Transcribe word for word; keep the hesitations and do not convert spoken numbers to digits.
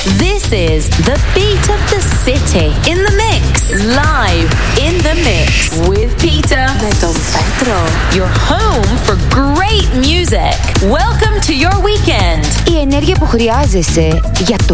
This is the beat of the city in the mix. Live in the mix with Peter με τον Πέτρο. Your home for great music. Welcome to your weekend. Η ενέργεια που χρειάζεσαι για το